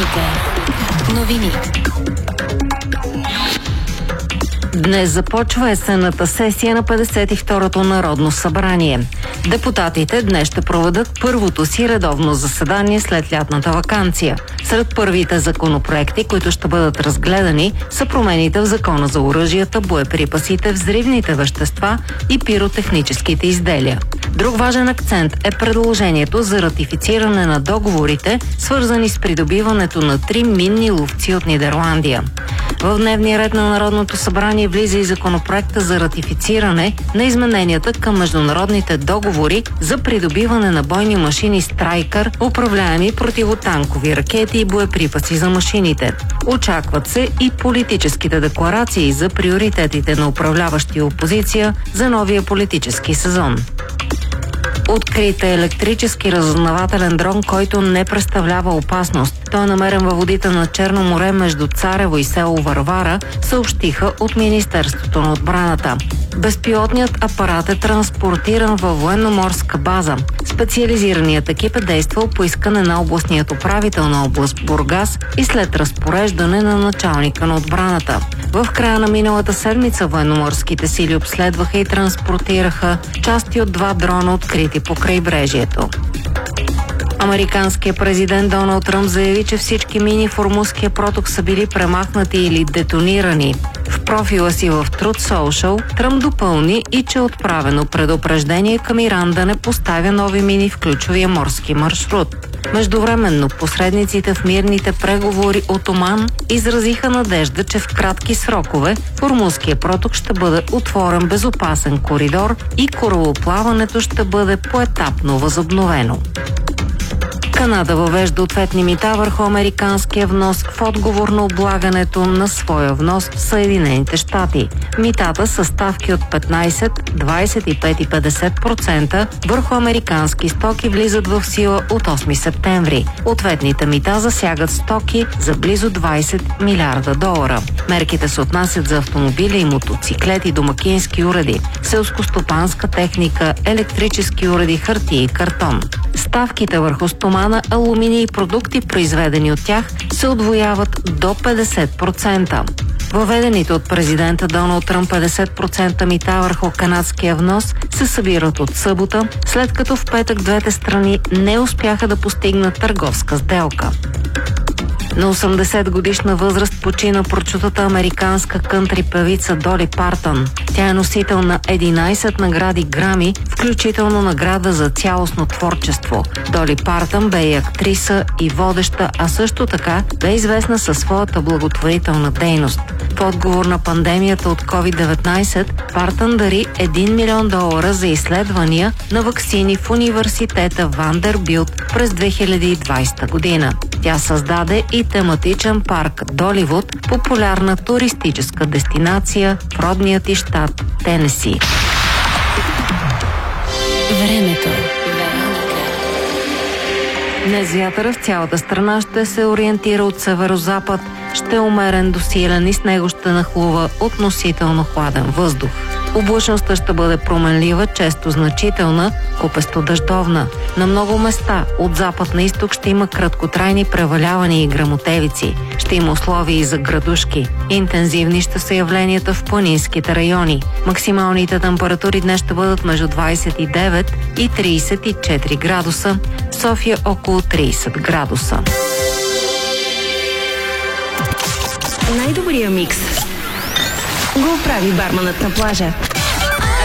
Вероника. Новини. Днес започва есенната сесия на 52-то Народно събрание. Депутатите днес ще проведат първото си редовно заседание след лятната ваканция. Сред първите законопроекти, които ще бъдат разгледани, са промените в Закона за оръжията, боеприпасите, взривните вещества и пиротехническите изделия. Друг важен акцент е предложението за ратифициране на договорите, свързани с придобиването на 3 минни ловци от Нидерландия. В дневния ред на Народното събрание влиза и законопроекта за ратифициране на измененията към международните договори за придобиване на бойни машини Страйкър, управляеми противотанкови ракети и боеприпаси за машините. Очакват се и политическите декларации за приоритетите на управляващи опозиция за новия политически сезон. Открит е електрически разузнавателен дрон, който не представлява опасност. Той е намерен във водите на Черно море между Царево и село Варвара, съобщиха от Министерството на отбраната. Безпилотният апарат е транспортиран във военноморска база. Специализираният екип е действал по искане на областният управител на област Бургас и след разпореждане на началника на отбраната. В края на миналата седмица военноморските сили обследваха и транспортираха части от 2 дрона, открити по крайбрежието. Американският президент Доналд Тръмп заяви, че всички мини в Ормузския проток са били премахнати или детонирани. В профила си в Truth Social Тръмп допълни и че е отправено предупреждение към Иран да не поставя нови мини в ключовия морски маршрут. Междувременно посредниците в мирните преговори от Оман изразиха надежда, че в кратки срокове в Ормузския проток ще бъде отворен безопасен коридор и корабоплаването ще бъде поетапно възобновено. Канада въвежда ответни мита върху американския внос в отговор на облагането на своя внос в Съединените щати. Митата са ставки от 15, 25 и 50% върху американски стоки влизат в сила от 8 септември. Ответните мита засягат стоки за близо 20 милиарда долара. Мерките се отнасят за автомобили и мотоциклети, домакински уреди, селскостопанска техника, електрически уреди, хартия и картон. Ставките върху стомана, алуминий и продукти, произведени от тях, се удвояват до 50%. Въведените от президента Доналд Тръмп 50% мита върху канадския внос се събират от събота, след като в петък двете страни не успяха да постигнат търговска сделка. На 80 годишна възраст почина прочутата американска кънтри певица Доли Партън. Тя е носител на 11 награди Грами, включително награда за цялостно творчество. Доли Партън бе и актриса и водеща, а също така бе известна със своята благотворителна дейност. В отговор на пандемията от COVID-19, Партън дари $1 милион за изследвания на ваксини в университета Вандербилт през 2020 година. Тя създаде и тематичен парк Доливуд, популярна туристическа дестинация в родният й щат Тенеси. Времето. Днес вятъра в цялата страна ще се ориентира от северозапад, ще е умерен до силен и с него ще нахлува относително хладен въздух. Облачността ще бъде променлива, често значителна, купесто дъждовна. На много места от запад на изток ще има краткотрайни превалявания и гръмотевици. Ще има условия и за градушки. Интензивни ще са явленията в планинските райони. Максималните температури днес ще бъдат между 29 и 34 градуса. В София около 30 градуса. Най-добрия микс го прави барманът на плажа.